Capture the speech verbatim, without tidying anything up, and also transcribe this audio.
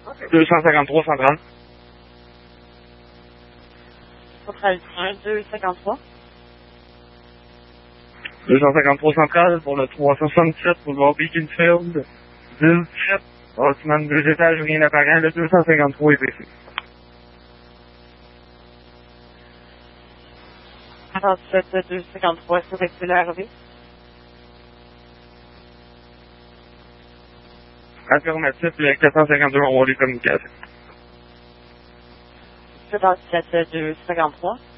deux cent cinquante-trois centrale. Centrale un, deux cent cinquante-trois. deux cent cinquante-trois centrale pour le trois cent soixante-sept boulevard Beaconsfield. dix-sept, bâtiment de deux étages, rien d'apparent, le deux cent cinquante-trois est ici. quarante-sept deux cent cinquante-trois, est-ce que vous êtes arrivé? Affirmatif, le quatre cent cinquante-deux, on va les communications. quarante-sept deux cent cinquante-trois.